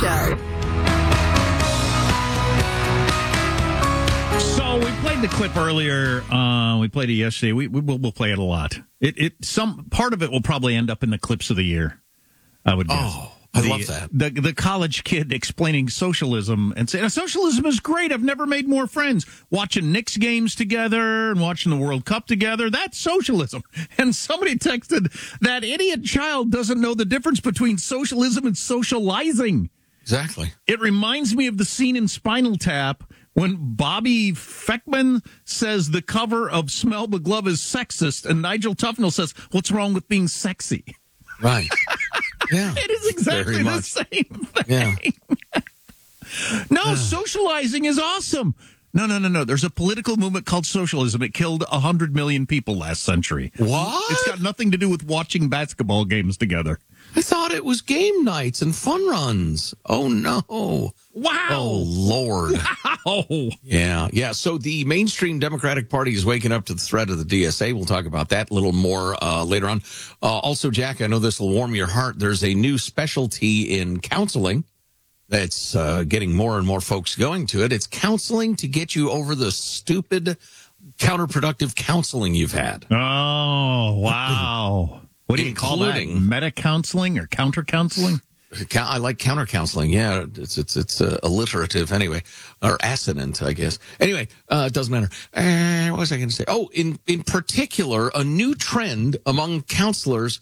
Show. So we played the clip earlier. We played it yesterday. We'll play it a lot. Some part of it will probably end up in the clips of the year, I would guess. Oh, I love that. The college kid explaining socialism and saying, socialism is great. I've never made more friends. Watching Knicks games together and watching the World Cup together, that's socialism. And somebody texted, that idiot child doesn't know the difference between socialism and socializing. Exactly. It reminds me of the scene in Spinal Tap when Bobby Feckman says the cover of Smell the Glove is sexist, and Nigel Tufnell says, what's wrong with being sexy? Right. Yeah. It is exactly the same thing. Yeah. No, socializing is awesome. No. There's a political movement called socialism. It killed 100 million people last century. What? It's got nothing to do with watching basketball games together. I thought it was game nights and fun runs. Oh, no. Wow. Oh, Lord. Wow. Yeah. So the mainstream Democratic Party is waking up to the threat of the DSA. We'll talk about that a little more later on. Also, Jack, I know this will warm your heart. There's a new specialty in counseling that's getting more and more folks going to it. It's counseling to get you over the stupid, counterproductive counseling you've had. Oh, wow. What do you call that? Meta counseling or counter counseling? I like counter counseling. Yeah, it's alliterative anyway, or assonant, I guess. Anyway, it doesn't matter. What was I going to say? Oh, in particular, a new trend among counselors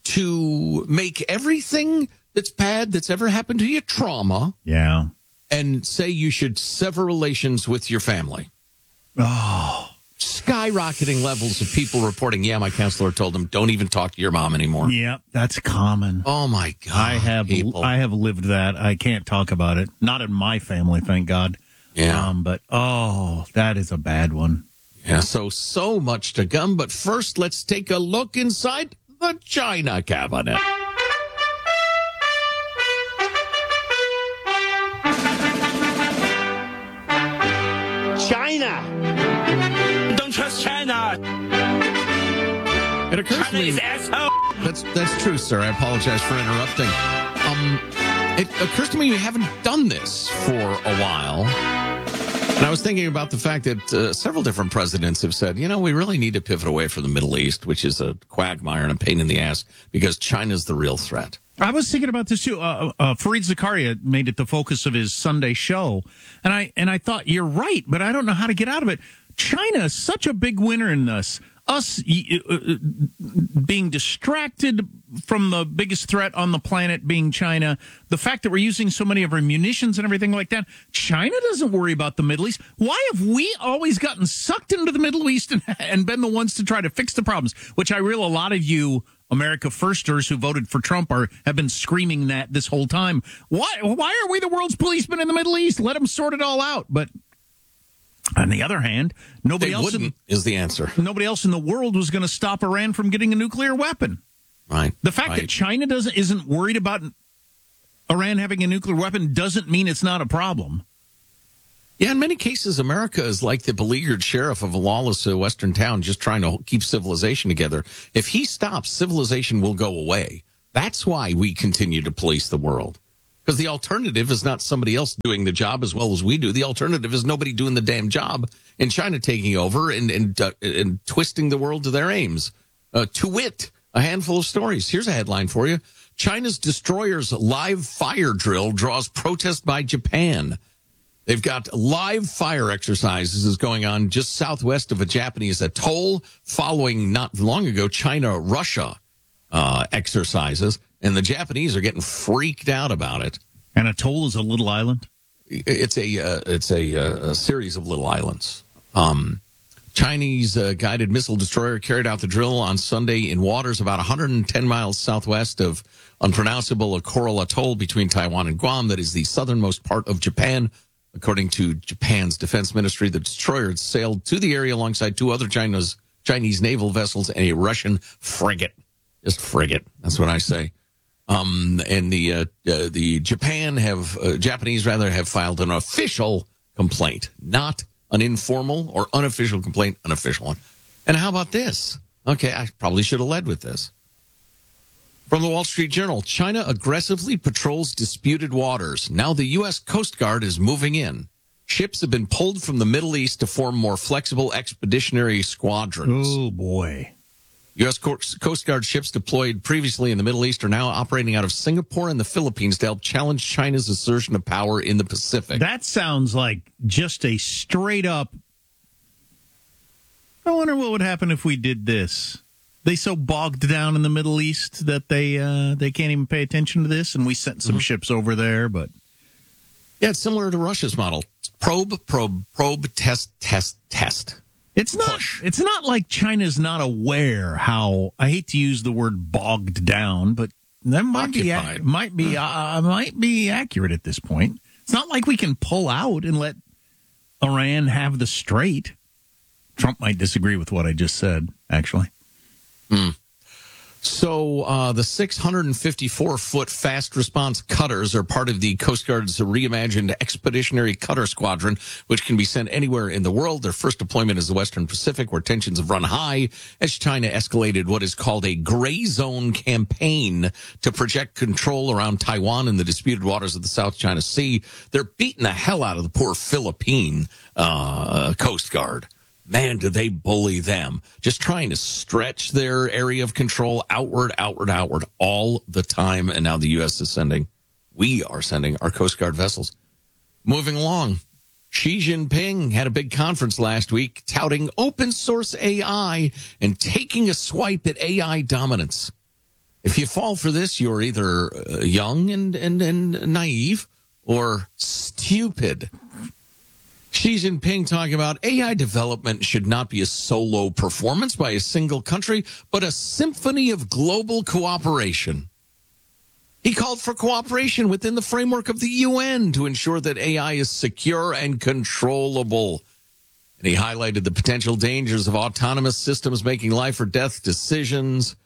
to make everything that's bad that's ever happened to you trauma. Yeah, and say you should sever relations with your family. Oh. Skyrocketing levels of people reporting, my counselor told them, don't even talk to your mom anymore. Yeah, that's common. Oh, my God. I have lived that. I can't talk about it. Not in my family, thank God. Yeah. But, that is a bad one. Yeah, so much to come. But first, let's take a look inside the China cabinet. China. Don't trust China. It occurs to me. That's true, sir. I apologize for interrupting. It occurs to me we haven't done this for a while. And I was thinking about the fact that several different presidents have said, we really need to pivot away from the Middle East, which is a quagmire and a pain in the ass, because China's the real threat. I was thinking about this too. Fareed Zakaria made it the focus of his Sunday show, and I thought, you're right, but I don't know how to get out of it. China is such a big winner in this. Us being distracted from the biggest threat on the planet being China, the fact that we're using so many of our munitions and everything like that. China doesn't worry about the Middle East. Why have we always gotten sucked into the Middle East and been the ones to try to fix the problems? Which I realize a lot of you America Firsters who voted for Trump have been screaming that this whole time. Why are we the world's policemen in the Middle East? Let them sort it all out. But on the other hand, nobody else is the answer. Nobody else in the world was going to stop Iran from getting a nuclear weapon. Right. The fact that China isn't worried about Iran having a nuclear weapon doesn't mean it's not a problem. Yeah, in many cases, America is like the beleaguered sheriff of a lawless western town just trying to keep civilization together. If he stops, civilization will go away. That's why we continue to police the world. Because the alternative is not somebody else doing the job as well as we do. The alternative is nobody doing the damn job and China taking over and twisting the world to their aims. To wit, a handful of stories. Here's a headline for you. China's destroyer's live fire drill draws protest by Japan. They've got live fire exercises going on just southwest of a Japanese atoll following not long ago China-Russia exercises. And the Japanese are getting freaked out about it. An atoll is a little island? It's a series of little islands. Chinese guided missile destroyer carried out the drill on Sunday in waters about 110 miles southwest of unpronounceable Coral Atoll between Taiwan and Guam. That is the southernmost part of Japan. According to Japan's defense ministry, the destroyer had sailed to the area alongside two other Chinese naval vessels and a Russian frigate. Just frigate. That's what I say. And the Japanese have filed an official complaint, not an informal or unofficial complaint, an official one. And how about this? Okay, I probably should have led with this. From the Wall Street Journal, China aggressively patrols disputed waters. Now the U.S. Coast Guard is moving in. Ships have been pulled from the Middle East to form more flexible expeditionary squadrons. Oh, boy. U.S. Coast Guard ships deployed previously in the Middle East are now operating out of Singapore and the Philippines to help challenge China's assertion of power in the Pacific. That sounds like just a straight up, I wonder what would happen if we did this. They so bogged down in the Middle East that they can't even pay attention to this, and we sent some ships over there, but... Yeah, it's similar to Russia's model. Probe, test, test, test. It's not like China's not aware how, I hate to use the word bogged down, but that might be accurate at this point. It's not like we can pull out and let Iran have the strait. Trump might disagree with what I just said, actually. So the 654-foot fast response cutters are part of the Coast Guard's reimagined Expeditionary Cutter Squadron, which can be sent anywhere in the world. Their first deployment is the Western Pacific, where tensions have run high as China escalated what is called a gray zone campaign to project control around Taiwan and the disputed waters of the South China Sea. They're beating the hell out of the poor Philippine Coast Guard. Man, do they bully them. Just trying to stretch their area of control outward all the time. And now the U.S. is we are sending our Coast Guard vessels. Moving along, Xi Jinping had a big conference last week touting open source AI and taking a swipe at AI dominance. If you fall for this, you're either young and naive or stupid. Xi Jinping talking about AI development should not be a solo performance by a single country, but a symphony of global cooperation. He called for cooperation within the framework of the UN to ensure that AI is secure and controllable. And he highlighted the potential dangers of autonomous systems making life or death decisions.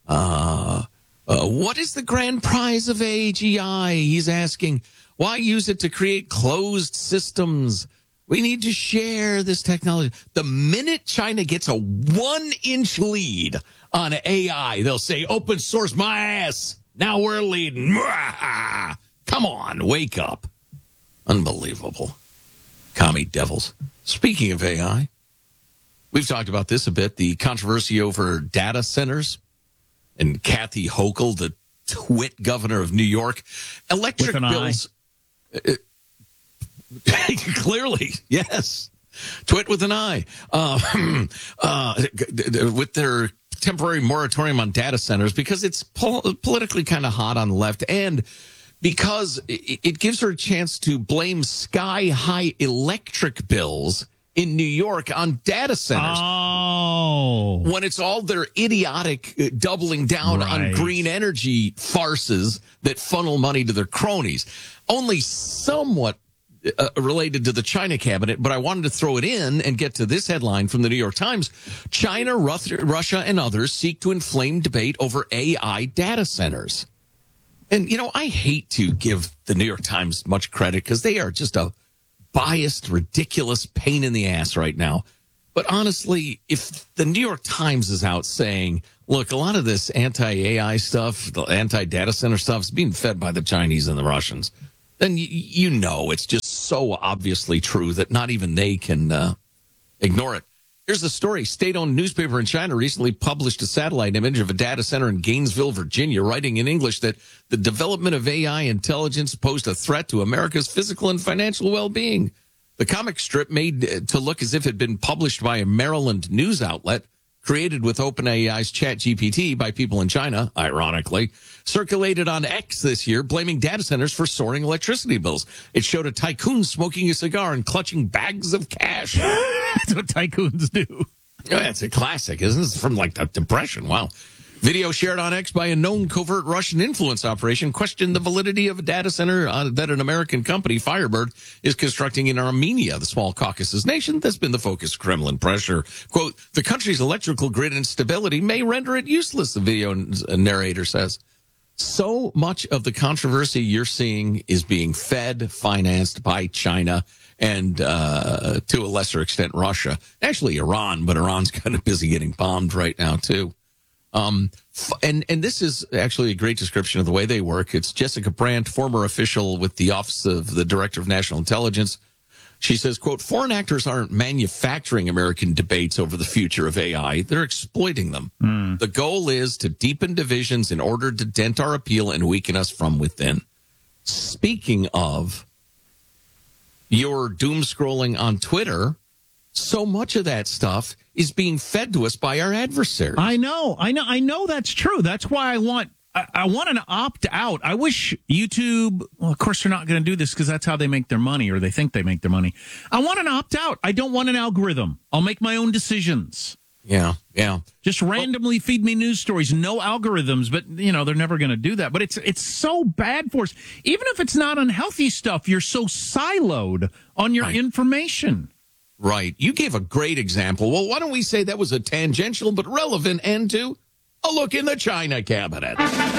What is the grand prize of AGI? He's asking. Why use it to create closed systems? We need to share this technology. The minute China gets a 1-inch lead on AI, they'll say, open source my ass. Now we're leading. Come on, wake up. Unbelievable. Commie devils. Speaking of AI, we've talked about this a bit, the controversy over data centers and Kathy Hochul, the twit governor of New York. Electric bills. Clearly, yes. Twit with an I. With their temporary moratorium on data centers, because it's politically kind of hot on the left, and because it gives her a chance to blame sky-high electric bills in New York on data centers. Oh. When it's all their idiotic doubling down on green energy farces that funnel money to their cronies. Only somewhat related to the China cabinet, but I wanted to throw it in and get to this headline from the New York Times. China, Russia, and others seek to inflame debate over AI data centers. And, you know, I hate to give the New York Times much credit because they are just a biased, ridiculous pain in the ass right now. But honestly, if the New York Times is out saying, look, a lot of this anti-AI stuff, the anti-data center stuff is being fed by the Chinese and the Russians, then you know it's just so obviously true that not even they can ignore it. Here's the story. State-owned newspaper in China recently published a satellite image of a data center in Gainesville, Virginia, writing in English that the development of AI intelligence posed a threat to America's physical and financial well-being. The comic strip, made to look as if it had been published by a Maryland news outlet, created with OpenAI's ChatGPT by people in China, ironically, circulated on X this year, blaming data centers for soaring electricity bills. It showed a tycoon smoking a cigar and clutching bags of cash. That's what tycoons do. Yeah, it's a classic, isn't it? It's from like the Depression. Wow. Video shared on X by a known covert Russian influence operation questioned the validity of a data center that an American company, Firebird, is constructing in Armenia, the small Caucasus nation that's been the focus of Kremlin pressure. Quote, the country's electrical grid instability may render it useless, the video narrator says. So much of the controversy you're seeing is being fed, financed by China and to a lesser extent Russia. Actually Iran, but Iran's kind of busy getting bombed right now too. And this is actually a great description of the way they work. It's Jessica Brandt, former official with the Office of the Director of National Intelligence. She says, quote, foreign actors aren't manufacturing American debates over the future of AI. They're exploiting them. The goal is to deepen divisions in order to dent our appeal and weaken us from within. Speaking of your doom scrolling on Twitter, so much of that stuff is being fed to us by our adversaries. I know that's true. That's why I want an opt out. I wish YouTube, well, of course they're not going to do this because that's how they make their money, or they think they make their money. I want an opt out. I don't want an algorithm. I'll make my own decisions. Yeah. Just randomly feed me news stories, no algorithms, but they're never going to do that. But it's so bad for us. Even if it's not unhealthy stuff, you're so siloed on your information. Right. You gave a great example. Well, why don't we say that was a tangential but relevant end to a look in the China cabinet?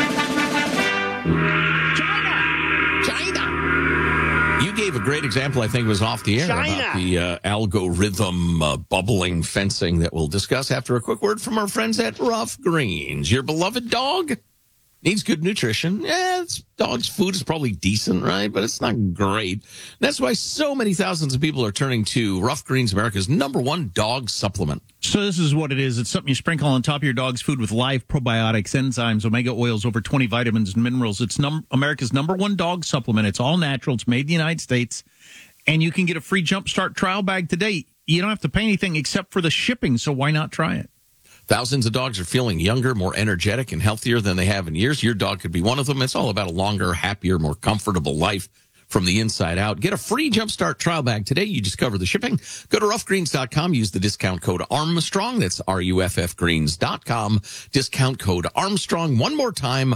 China. You gave a great example, I think it was off the air, about the algorithm bubbling fencing that we'll discuss after a quick word from our friends at Rough Greens. Your beloved dog needs good nutrition. Yeah, dog's food is probably decent, right? But it's not great. That's why so many thousands of people are turning to Rough Greens, America's #1 dog supplement. So this is what it is. It's something you sprinkle on top of your dog's food with live probiotics, enzymes, omega oils, over 20 vitamins and minerals. It's America's #1 dog supplement. It's all natural. It's made in the United States. And you can get a free Jumpstart trial bag today. You don't have to pay anything except for the shipping, so why not try it? Thousands of dogs are feeling younger, more energetic, and healthier than they have in years. Your dog could be one of them. It's all about a longer, happier, more comfortable life from the inside out. Get a free Jumpstart trial bag today. You discover the shipping. Go to roughgreens.com. Use the discount code Armstrong. That's RUFFgreens.com. Discount code Armstrong. One more time,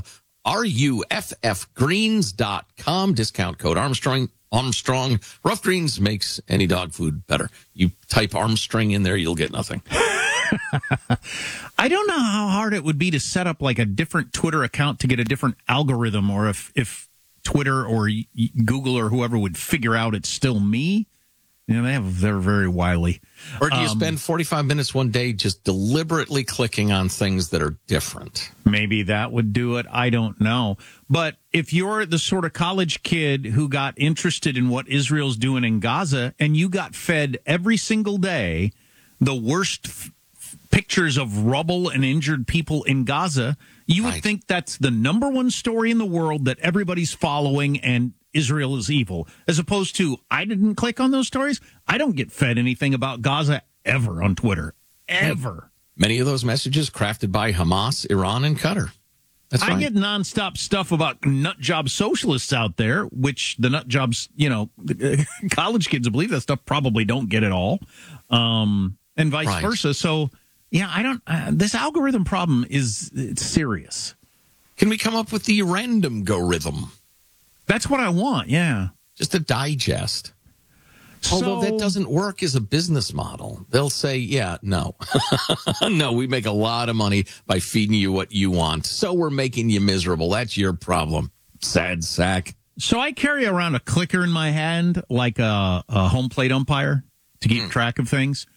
RUFFgreens.com. Discount code Armstrong. Rough Greens makes any dog food better. You type Armstrong in there, you'll get nothing. I don't know how hard it would be to set up like a different Twitter account to get a different algorithm, or if Twitter or Google or whoever would figure out it's still me. They're very wily. Or do you spend 45 minutes one day just deliberately clicking on things that are different? Maybe that would do it. I don't know. But if you're the sort of college kid who got interested in what Israel's doing in Gaza, and you got fed every single day the worst pictures of rubble and injured people in Gaza, you would think that's the #1 story in the world that everybody's following, and Israel is evil. As opposed to, I didn't click on those stories. I don't get fed anything about Gaza ever on Twitter. Ever. Many of those messages crafted by Hamas, Iran, and Qatar. That's right. I get nonstop stuff about nut job socialists out there, which the nut jobs, college kids who believe that stuff probably don't get it all. And vice versa. So, yeah, this algorithm problem it's serious. Can we come up with the random go rhythm? That's what I want, yeah. Just a digest. Although that doesn't work as a business model. They'll say, no. No, we make a lot of money by feeding you what you want. So we're making you miserable. That's your problem. Sad sack. So I carry around a clicker in my hand like a home plate umpire to keep track of things.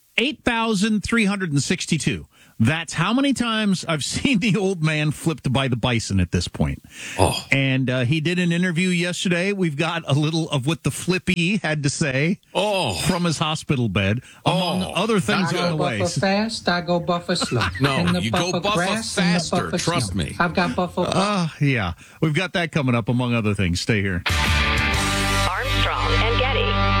8,362. That's how many times I've seen the old man flipped by the bison at this point. Oh. And he did an interview yesterday. We've got a little of what the flippy had to say from his hospital bed, among other things on the way. I go buffer fast, I go buffer slow. No, you go buffer faster, trust me. I've got buffer. Yeah, we've got that coming up, among other things. Stay here. Armstrong and Getty.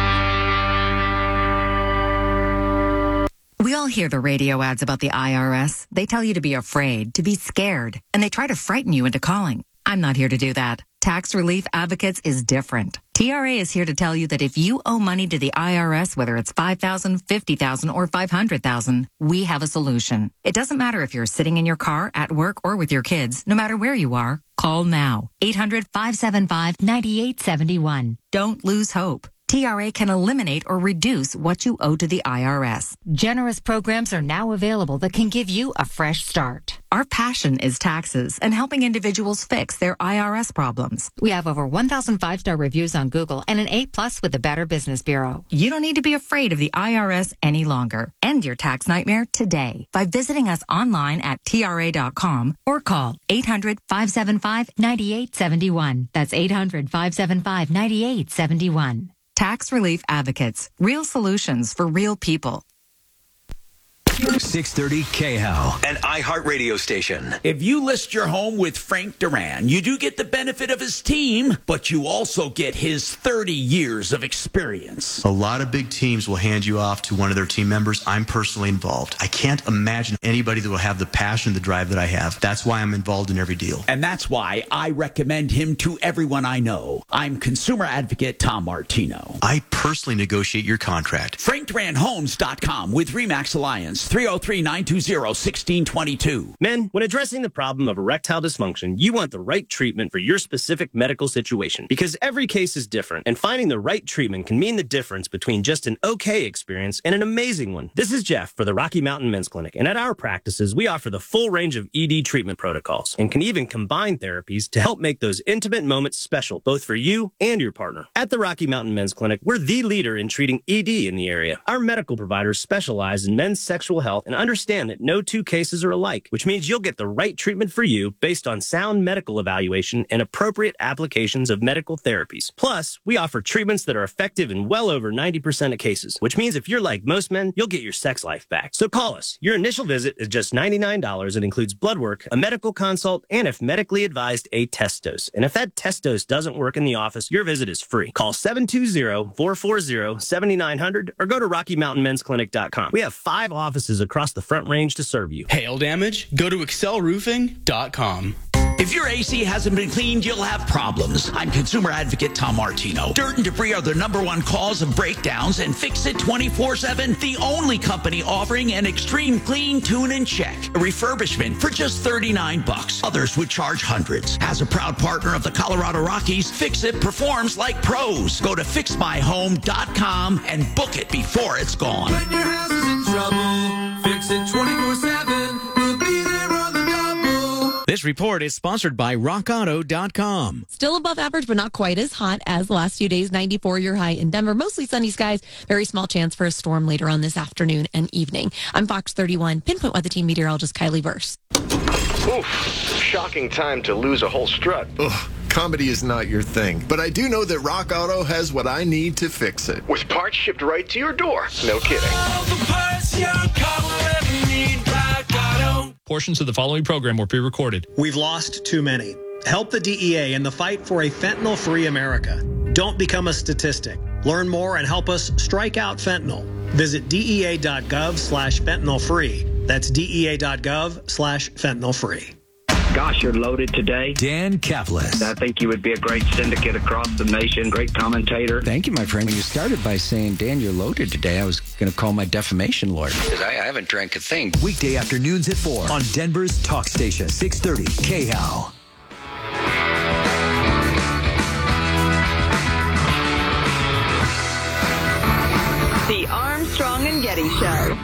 We all hear the radio ads about the IRS. They tell you to be afraid, to be scared, and they try to frighten you into calling. I'm not here to do that. Tax Relief Advocates is different. TRA is here to tell you that if you owe money to the IRS, whether it's $5,000, $50,000, or $500,000, we have a solution. It doesn't matter if you're sitting in your car, at work, or with your kids. No matter where you are, call now. 800-575-9871. Don't lose hope. TRA can eliminate or reduce what you owe to the IRS. Generous programs are now available that can give you a fresh start. Our passion is taxes and helping individuals fix their IRS problems. We have over 1,000 5-star reviews on Google and an A+ with the Better Business Bureau. You don't need to be afraid of the IRS any longer. End your tax nightmare today by visiting us online at TRA.com or call 800-575-9871. That's 800-575-9871. Tax Relief Advocates. Real solutions for real people. 630 KHAL, an iHeartRadio station. If you list your home with Frank Duran, you do get the benefit of his team, but you also get his 30 years of experience. A lot of big teams will hand you off to one of their team members. I'm personally involved. I can't imagine anybody that will have the passion, the drive that I have. That's why I'm involved in every deal. And that's why I recommend him to everyone I know. I'm consumer advocate Tom Martino. I personally negotiate your contract. FrankDuranHomes.com with RE/MAX Alliance. 303-920-1622. Men, when addressing the problem of erectile dysfunction, you want the right treatment for your specific medical situation because every case is different, and finding the right treatment can mean the difference between just an okay experience and an amazing one. This is Jeff for the Rocky Mountain Men's Clinic, and at our practices, we offer the full range of ED treatment protocols and can even combine therapies to help make those intimate moments special, both for you and your partner. At the Rocky Mountain Men's Clinic, we're the leader in treating ED in the area. Our medical providers specialize in men's sexual health and understand that no two cases are alike, which means you'll get the right treatment for you based on sound medical evaluation and appropriate applications of medical therapies. Plus, we offer treatments that are effective in well over 90% of cases, which means if you're like most men, you'll get your sex life back. So call us. Your initial visit is just $99 and includes blood work, a medical consult, and if medically advised, a test dose. And if that test dose doesn't work in the office, your visit is free. Call 720-440-7900 or go to RockyMountainMen'sClinic.com. We have 5 offices across the Front Range to serve you. Hail damage? Go to excelroofing.com. If your AC hasn't been cleaned, you'll have problems. I'm consumer advocate Tom Martino. Dirt and debris are the #1 cause of breakdowns, and Fix It 24/7, the only company offering an extreme clean, tune, and check. A refurbishment for just $39. Others would charge hundreds. As a proud partner of the Colorado Rockies, Fix It performs like pros. Go to fixmyhome.com and book it before it's gone. When your house is in trouble, Fix It 24/7. We'll be there on the double. This report is sponsored by RockAuto.com. Still above average, but not quite as hot as the last few days. 94 year high in Denver. Mostly sunny skies. Very small chance for a storm later on this afternoon and evening. I'm Fox 31 Pinpoint Weather Team meteorologist Kylie Verse. Oof, shocking time to lose a whole strut. Ugh, comedy is not your thing, but I do know that Rock Auto has what I need to fix it. With parts shipped right to your door. No kidding. All the parts your car will ever need, Rock Auto. Portions of the following program were pre-recorded. We've lost too many. Help the DEA in the fight for a fentanyl-free America. Don't become a statistic. Learn more and help us strike out fentanyl. Visit DEA.gov/fentanyl-free. That's DEA.gov/fentanyl-free. Gosh, you're loaded today. Dan Caplis. I think you would be a great syndicate across the nation, great commentator. Thank you, my friend. When you started by saying, Dan, you're loaded today, I was going to call my defamation lawyer. Because I haven't drank a thing. Weekday afternoons at 4 on Denver's Talk Station, 630 KHAL. The Armstrong and Getty Show.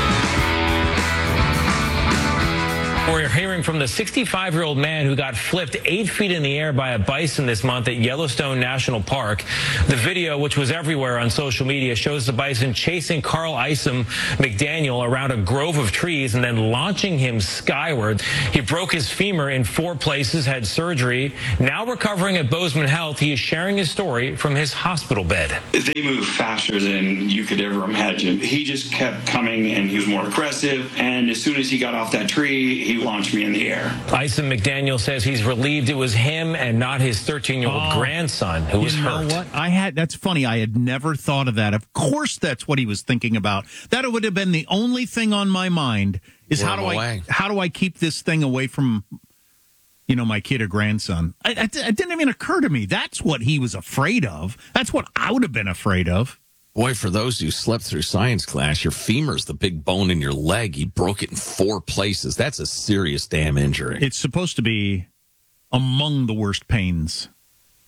We're hearing from the 65-year-old man who got flipped 8 feet in the air by a bison this month at Yellowstone National Park. The video, which was everywhere on social media, shows the bison chasing Carl Isom McDaniel around a grove of trees and then launching him skyward. He broke his femur in 4 places, had surgery. Now recovering at Bozeman Health, he is sharing his story from his hospital bed. They move faster than you could ever imagine. He just kept coming, and he was more aggressive, and as soon as he got off that tree, he launched me in the air. Isom McDaniel says he's relieved it was him and not his 13-year-old grandson who was hurt. You know what? That's funny. I had never thought of that. Of course, that's what he was thinking about. That would have been the only thing on my mind is how do I keep this thing away from, my kid or grandson? It didn't even occur to me. That's what he was afraid of. That's what I would have been afraid of. Boy, for those who slept through science class, your femur's the big bone in your leg. He broke it in 4 places. That's a serious damn injury. It's supposed to be among the worst pains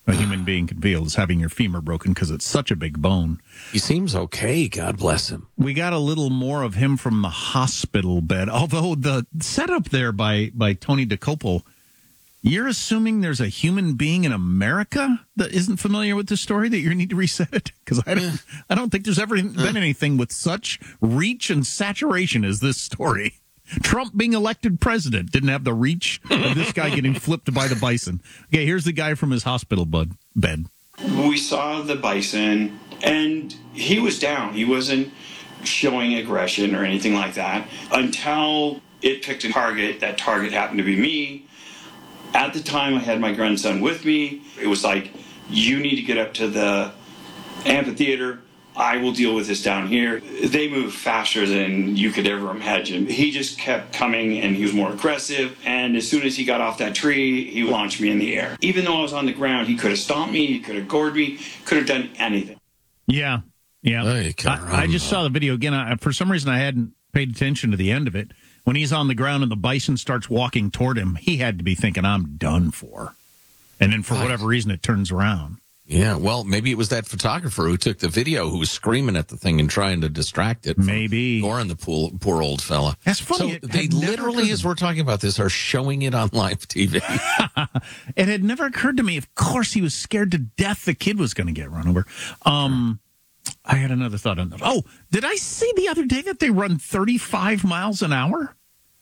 a human being can feel is having your femur broken because it's such a big bone. He seems okay. God bless him. We got a little more of him from the hospital bed, although the setup there by Tony DeCopel, you're assuming there's a human being in America that isn't familiar with the story that you need to reset it? Because I don't think there's ever been anything with such reach and saturation as this story. Trump being elected president didn't have the reach of this guy getting flipped by the bison. Okay, here's the guy from his hospital bed. We saw the bison, and he was down. He wasn't showing aggression or anything like that until it picked a target. That target happened to be me. At the time, I had my grandson with me. It was like, you need to get up to the amphitheater. I will deal with this down here. They move faster than you could ever imagine. He just kept coming, and he was more aggressive. And as soon as he got off that tree, he launched me in the air. Even though I was on the ground, he could have stomped me. He could have gored me. Could have done anything. Yeah. I just saw the video again. For some reason, I hadn't paid attention to the end of it. When he's on the ground and the bison starts walking toward him, he had to be thinking, I'm done for. And then for whatever reason, it turns around. Yeah, well, maybe it was that photographer who took the video who was screaming at the thing and trying to distract it. Maybe. Goring the poor old fella. That's funny. So they literally, as we're talking about this, are showing it on live TV. It had never occurred to me. Of course, he was scared to death the kid was going to get run over. I had another thought on that. Oh, did I see the other day that they run 35 miles an hour?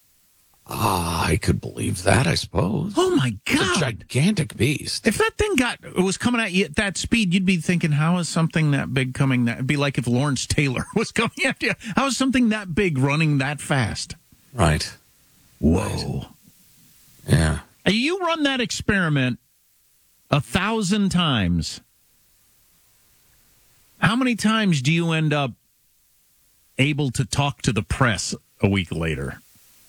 I could believe that, I suppose. Oh, my God. It's a gigantic beast. If that thing was coming at you at that speed, you'd be thinking, how is something that big coming that? It'd be like if Lawrence Taylor was coming at you. How is something that big running that fast? Right. Whoa. Yeah. You run that experiment 1,000 times. How many times do you end up able to talk to the press a week later?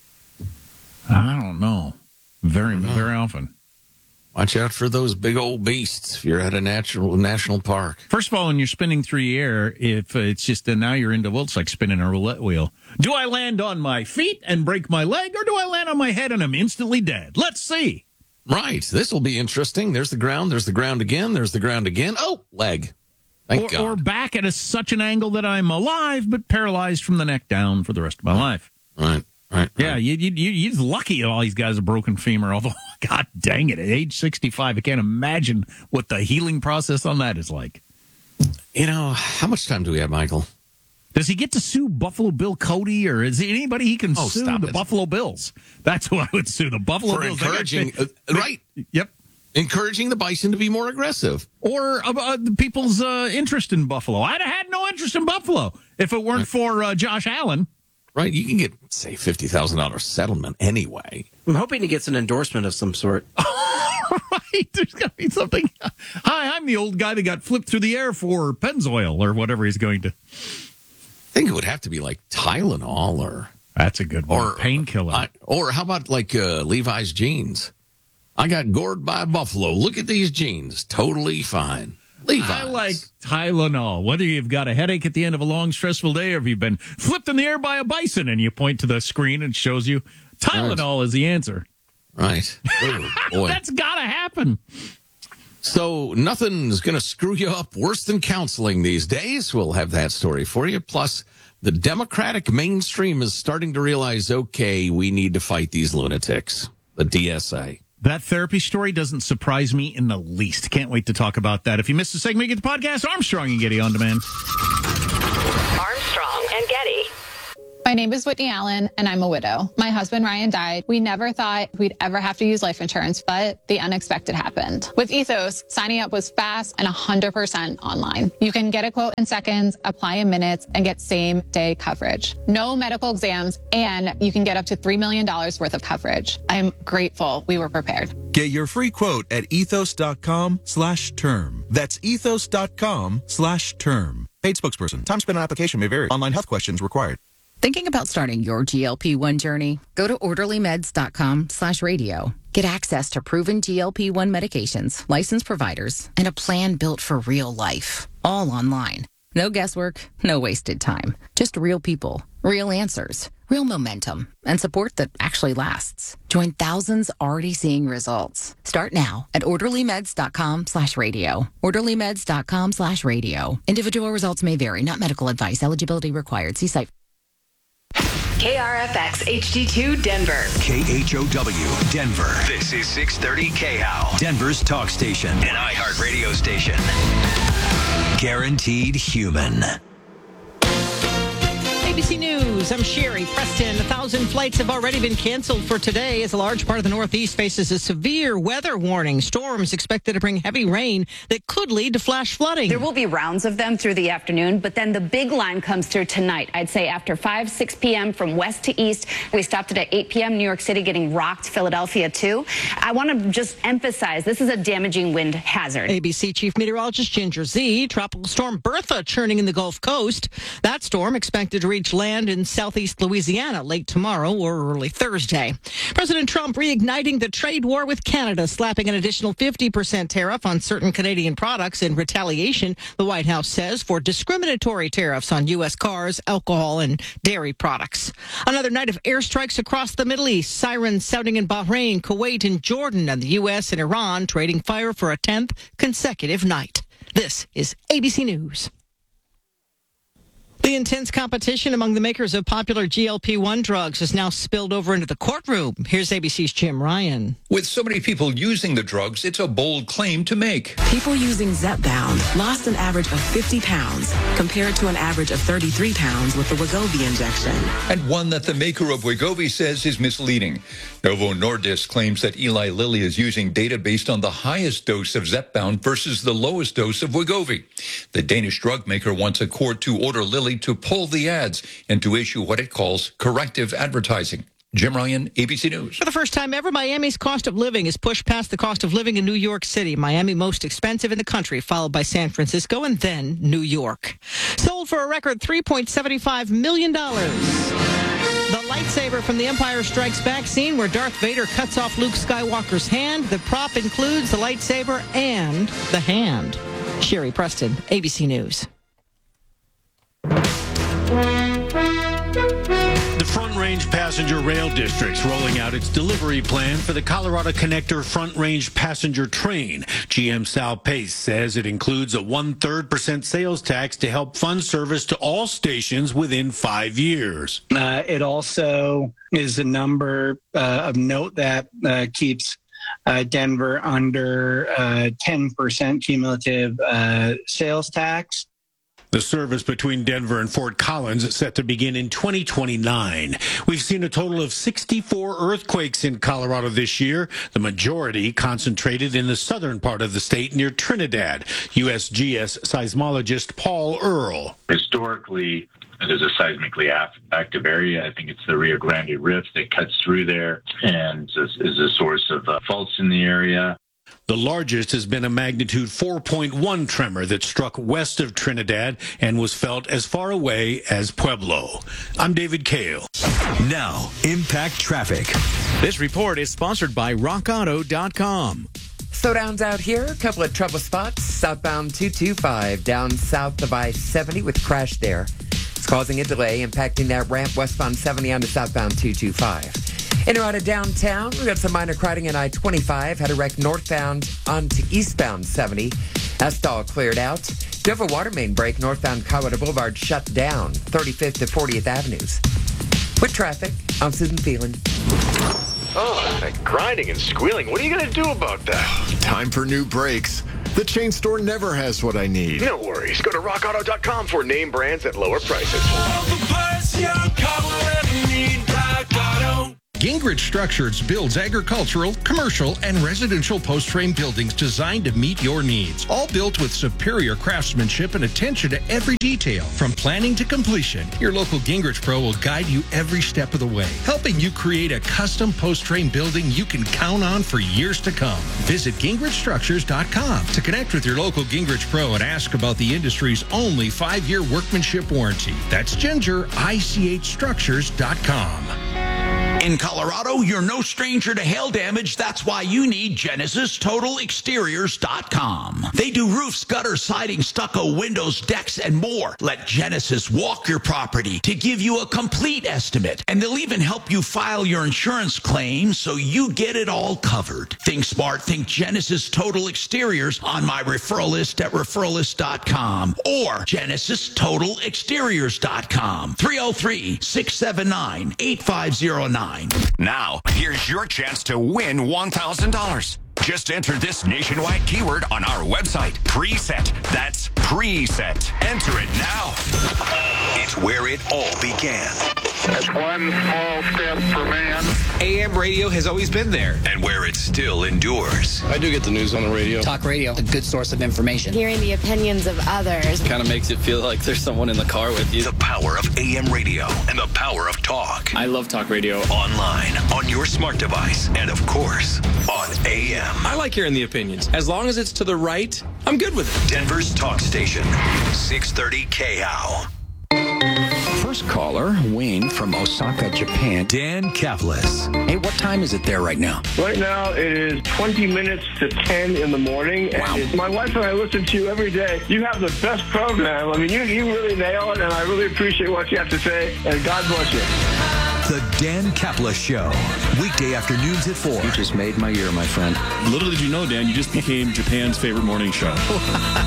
I don't know. Very often. Watch out for those big old beasts if you're at a national park. First of all, when you're spinning through the air, if it's just now you're into, well, it's like spinning a roulette wheel. Do I land on my feet and break my leg, or do I land on my head and I'm instantly dead? Let's see. Right. This will be interesting. There's the ground. There's the ground again. There's the ground again. Oh, leg. Thank God. Or back at such an angle that I'm alive but paralyzed from the neck down for the rest of my life. Right. Yeah, you're lucky all these guys have broken femur, although, God dang it, at age 65, I can't imagine what the healing process on that is like. You know, how much time do we have, Michael? Does he get to sue Buffalo Bill Cody, or is there anybody he can sue? The Buffalo Bills. That's who I would sue, the Buffalo Bills. Encouraging, right. Yep. Encouraging the bison to be more aggressive. Or people's interest in Buffalo. I'd have had no interest in Buffalo if it weren't for Josh Allen. Right, you can get, say, $50,000 settlement anyway. I'm hoping he gets an endorsement of some sort. Right, there's got to be something. Hi, I'm the old guy that got flipped through the air for Pennzoil or whatever he's going to. I think it would have to be like Tylenol or... That's a good one. Or painkiller. Or how about like Levi's jeans? I got gored by a buffalo. Look at these jeans. Totally fine. Levi's. I like Tylenol. Whether you've got a headache at the end of a long, stressful day or if you've been flipped in the air by a bison and you point to the screen and it shows you Tylenol is the answer. Right. Oh, boy. That's got to happen. So nothing's going to screw you up worse than counseling these days. We'll have that story for you. Plus, the Democratic mainstream is starting to realize, okay, we need to fight these lunatics. The DSA. That therapy story doesn't surprise me in the least. Can't wait to talk about that. If you missed the segment, you get the podcast Armstrong and Getty On Demand. Armstrong and Getty. My name is Whitney Allen, and I'm a widow. My husband, Ryan, died. We never thought we'd ever have to use life insurance, but the unexpected happened. With Ethos, signing up was fast and 100% online. You can get a quote in seconds, apply in minutes, and get same-day coverage. No medical exams, and you can get up to $3 million worth of coverage. I'm grateful we were prepared. Get your free quote at ethos.com/term. That's ethos.com/term. Paid spokesperson. Time spent on application may vary. Online health questions required. Thinking about starting your GLP-1 journey? Go to orderlymeds.com/radio. Get access to proven GLP-1 medications, licensed providers, and a plan built for real life. All online. No guesswork, no wasted time. Just real people Real answers, real momentum, and support that actually lasts. Join thousands already seeing results. Start now at orderlymeds.com/radio. orderlymeds.com/radio. Individual results may vary, not medical advice. Eligibility required. See site. KRFX HD2 Denver. KHOW Denver. This is 630 KHOW. Denver's talk station. An iHeartRadio station. Guaranteed human. ABC News, I'm Sherry Preston. 1,000 flights have already been canceled for today as a large part of the Northeast faces a severe weather warning. Storms expected to bring heavy rain that could lead to flash flooding. There will be rounds of them through the afternoon, but then the big line comes through tonight. I'd say after 5, 6 p.m. from west to east. We stopped it at 8 p.m. New York City getting rocked, Philadelphia too. I want to just emphasize this is a damaging wind hazard. ABC Chief Meteorologist Ginger Z. Tropical storm Bertha churning in the Gulf Coast. That storm expected to reach land in southeast Louisiana late tomorrow or early Thursday. President Trump reigniting the trade war with Canada, slapping an additional 50% tariff on certain Canadian products in retaliation, the White House says, for discriminatory tariffs on U.S. cars, alcohol, and dairy products. Another night of airstrikes across the Middle East, sirens sounding in Bahrain, Kuwait, and Jordan, and the U.S. and Iran trading fire for a 10th consecutive night. This is ABC News. The intense competition among the makers of popular GLP-1 drugs has now spilled over into the courtroom. Here's ABC's Jim Ryan. With so many people using the drugs, it's a bold claim to make. People using Zepbound lost an average of 50 pounds compared to an average of 33 pounds with the Wegovy injection. And one that the maker of Wegovy says is misleading. Novo Nordisk claims that Eli Lilly is using data based on the highest dose of Zepbound versus the lowest dose of Wegovy. The Danish drug maker wants a court to order Lilly to pull the ads and to issue what it calls corrective advertising. Jim Ryan, ABC News. For the first time ever, Miami's cost of living is pushed past the cost of living in New York City. Miami most expensive in the country, followed by San Francisco and then New York. Sold for a record $3.75 million. The lightsaber from The Empire Strikes Back scene where Darth Vader cuts off Luke Skywalker's hand. The prop includes the lightsaber and the hand. Sherry Preston, ABC News. The Front Range Passenger Rail District's rolling out its delivery plan for the Colorado Connector Front Range passenger train. GM Sal Pace says it includes a 1/3% sales tax to help fund service to all stations within 5 years. It also is a number of note that keeps Denver under 10% cumulative sales tax. The service between Denver and Fort Collins is set to begin in 2029. We've seen a total of 64 earthquakes in Colorado this year, the majority concentrated in the southern part of the state near Trinidad. USGS seismologist Paul Earle. Historically, it is a seismically active area. I think it's the Rio Grande Rift that cuts through there and is a source of faults in the area. The largest has been a magnitude 4.1 tremor that struck west of Trinidad and was felt as far away as Pueblo. I'm David Kale. Now, Impact Traffic. This report is sponsored by RockAuto.com. Slowdowns out here. A couple of trouble spots. Southbound 225 down south of I-70 with crash there. It's causing a delay, impacting that ramp westbound 70 onto southbound 225. In or out of downtown, we got some minor crowding in I-25. Had a wreck northbound onto eastbound 70. That's all cleared out. Do have a water main break northbound Colorado Boulevard shut down, 35th to 40th Avenues. With traffic, I'm Susan Phelan. Oh, that grinding and squealing. What are you going to do about that? Time for new brakes. The chain store never has what I need. No worries. Go to rockauto.com for name brands at lower prices. All the parts your car will ever need, Rock Auto. Gingrich Structures builds agricultural, commercial, and residential post-frame buildings designed to meet your needs. All built with superior craftsmanship and attention to every detail, from planning to completion. Your local Gingrich Pro will guide you every step of the way, helping you create a custom post-frame building you can count on for years to come. Visit GingrichStructures.com to connect with your local Gingrich Pro and ask about the industry's only 5-year workmanship warranty. That's GingerICHStructures.com. In Colorado, you're no stranger to hail damage. That's why you need GenesisTotalExteriors.com. They do roofs, gutters, siding, stucco, windows, decks, and more. Let Genesis walk your property to give you a complete estimate. And they'll even help you file your insurance claim so you get it all covered. Think smart. Think Genesis Total Exteriors on my referral list at referralist.com or GenesisTotalExteriors.com. 303-679-8509. Now, here's your chance to win $1,000. Just enter this nationwide keyword on our website, Preset. That's Preset. Enter it now. It's where it all began. That's one small step for man. AM radio has always been there. And where it still endures. I do get the news on the radio. Talk radio, a good source of information. Hearing the opinions of others. Kind of makes it feel like there's someone in the car with you. The power of AM radio and the power of talk. I love talk radio. Online, on your smart device, and of course, on AM. I like hearing the opinions. As long as it's to the right, I'm good with it. Denver's talk station, 630 KHOW. First caller, Wayne from Osaka, Japan. Dan Kaplis. Hey, what time is it there right now? Right now, it is 20 minutes to 10 in the morning. Wow. And my wife and I listen to you every day. You have the best program. I mean, you really nail it, and I really appreciate what you have to say, and God bless you. The Dan Kaplis Show. Weekday afternoons at 4. You just made my year, my friend. Little did you know, Dan, you just became Japan's favorite morning show.